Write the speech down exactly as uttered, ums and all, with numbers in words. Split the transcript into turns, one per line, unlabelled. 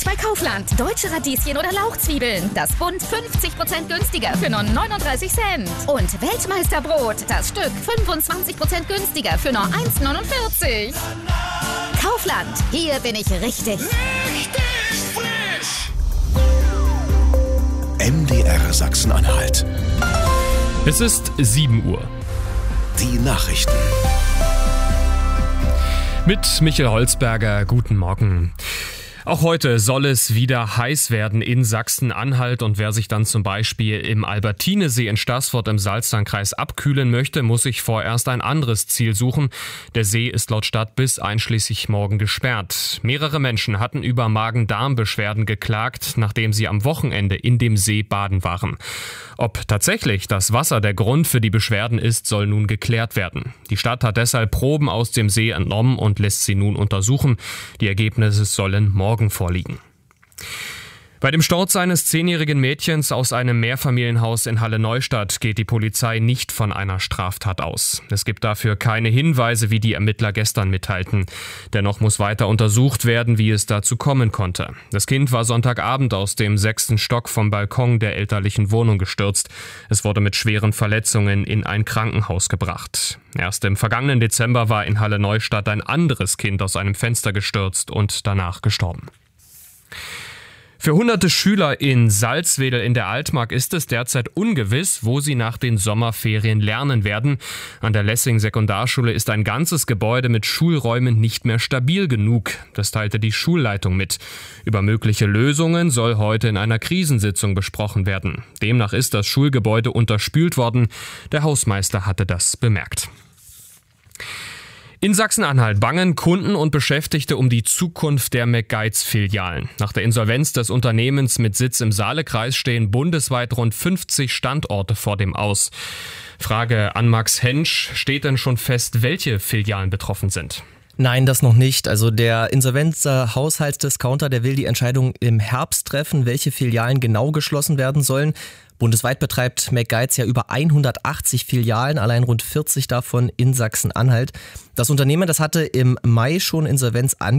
bei Kaufland. Deutsche Radieschen oder Lauchzwiebeln. Das Bund fünfzig Prozent günstiger für nur neununddreißig Cent. Und Weltmeisterbrot. Das Stück fünfundzwanzig Prozent günstiger für nur eins neunundvierzig. Kaufland. Hier bin ich richtig.
Richtig frisch!
M D R Sachsen-Anhalt.
Es ist sieben Uhr.
Die Nachrichten.
Mit Michael Holzberger, guten Morgen. Auch heute soll es wieder heiß werden in Sachsen-Anhalt und wer sich dann zum Beispiel im Albertinesee in Staßfurt im Salzlandkreis abkühlen möchte, muss sich vorerst ein anderes Ziel suchen. Der See ist laut Stadt bis einschließlich morgen gesperrt. Mehrere Menschen hatten über Magen-Darm-Beschwerden geklagt, nachdem sie am Wochenende in dem See baden waren. Ob tatsächlich das Wasser der Grund für die Beschwerden ist, soll nun geklärt werden. Die Stadt hat deshalb Proben aus dem See entnommen und lässt sie nun untersuchen. Die Ergebnisse sollen morgen vorliegen. Bei dem Sturz eines zehnjährigen Mädchens aus einem Mehrfamilienhaus in Halle-Neustadt geht die Polizei nicht von einer Straftat aus. Es gibt dafür keine Hinweise, wie die Ermittler gestern mitteilten. Dennoch muss weiter untersucht werden, wie es dazu kommen konnte. Das Kind war Sonntagabend aus dem sechsten Stock vom Balkon der elterlichen Wohnung gestürzt. Es wurde mit schweren Verletzungen in ein Krankenhaus gebracht. Erst im vergangenen Dezember war in Halle-Neustadt ein anderes Kind aus einem Fenster gestürzt und danach gestorben. Für hunderte Schüler in Salzwedel in der Altmark ist es derzeit ungewiss, wo sie nach den Sommerferien lernen werden. An der Lessing-Sekundarschule ist ein ganzes Gebäude mit Schulräumen nicht mehr stabil genug. Das teilte die Schulleitung mit. Über mögliche Lösungen soll heute in einer Krisensitzung besprochen werden. Demnach ist das Schulgebäude unterspült worden. Der Hausmeister hatte das bemerkt. In Sachsen-Anhalt bangen Kunden und Beschäftigte um die Zukunft der McGuides-Filialen. Nach der Insolvenz des Unternehmens mit Sitz im Saalekreis stehen bundesweit rund fünfzig Standorte vor dem Aus. Frage an Max Hensch, steht denn schon fest, welche Filialen betroffen sind?
Nein, das noch nicht. Also der Insolvenz-Haushaltsdiscounter, der will die Entscheidung im Herbst treffen, welche Filialen genau geschlossen werden sollen. Bundesweit betreibt McGuides ja über hundertachtzig Filialen, allein rund vierzig davon in Sachsen-Anhalt. Das Unternehmen, das hatte im Mai schon Insolvenz angemeldet.